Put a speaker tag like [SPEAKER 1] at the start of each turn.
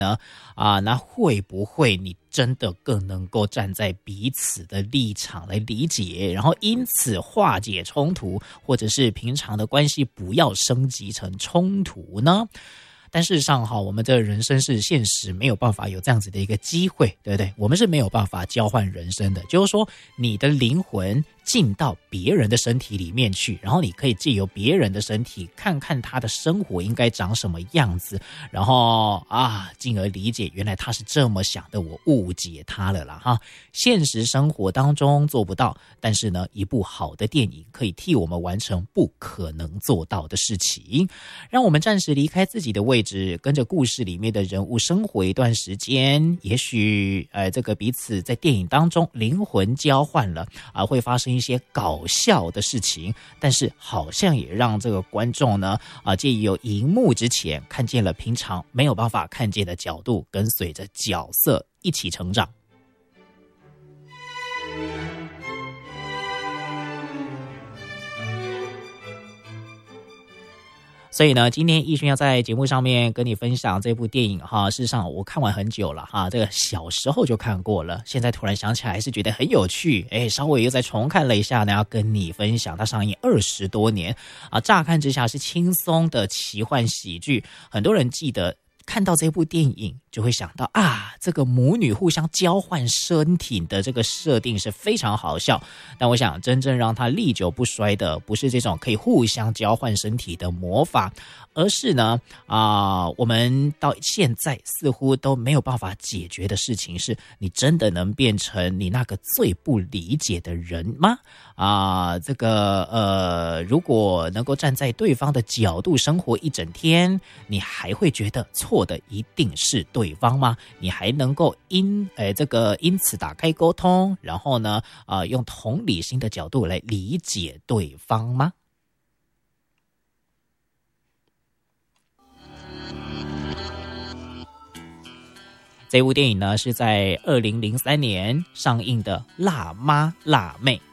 [SPEAKER 1] 那会不会你真的更能够站在彼此的立场来理解，然后因此化解冲突，或者是平常的关系不要升级成冲突呢？但事实上我们的人生是现实没有办法有这样子的一个机会，对不对？我们是没有办法交换人生的，就是说你的灵魂进到别人的身体里面去，然后你可以借由别人的身体看看他的生活应该长什么样子，然后进而理解原来他是这么想的，我误解他了啦哈。现实生活当中做不到，但是呢，一部好的电影可以替我们完成不可能做到的事情，让我们暂时离开自己的位置，跟着故事里面的人物生活一段时间，也许这个彼此在电影当中灵魂交换了会发生一些搞笑的事情，但是好像也让这个观众呢借由荧幕之前看见了平常没有办法看见的角度，跟随着角色一起成长。所以呢，今天奕迅要在节目上面跟你分享这部电影事实上我看完很久了这个小时候就看过了，现在突然想起来还是觉得很有趣，稍微又再重看了一下呢，要跟你分享它上映20多年乍看之下是轻松的奇幻喜剧，很多人记得看到这部电影就会想到这个母女互相交换身体的这个设定是非常好笑，但我想真正让它历久不衰的不是这种可以互相交换身体的魔法，而是呢我们到现在似乎都没有办法解决的事情，是你真的能变成你那个最不理解的人吗？如果能够站在对方的角度生活一整天，你还会觉得错的一定是对方吗？你还能够因此打开沟通，然后呢用同理心的角度来理解对方吗？这部电影呢是在2003年上映的《辣妈辣妹》